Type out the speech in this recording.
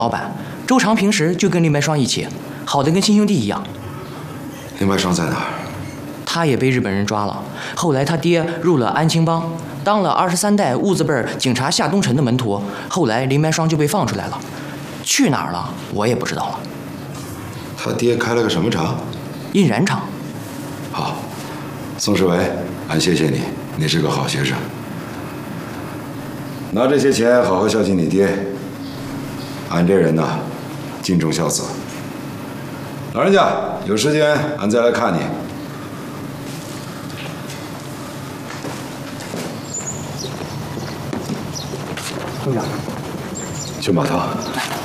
老板，周长平时就跟林白霜一起，好的跟亲兄弟一样。 林白霜在哪儿？ 他也被日本人抓了，后来他爹入了安青帮，当了23代兀字辈警察夏东辰的门徒。后来林白霜就被放出来了，去哪儿了我也不知道了。 他爹开了个什么厂？ 印染厂。 好，宋世伟，俺谢谢你，你是个好学生。拿这些钱好好孝敬你爹。俺这人呐，敬重孝子。老人家，有时间俺再来看你。 村长， 去码头。 来。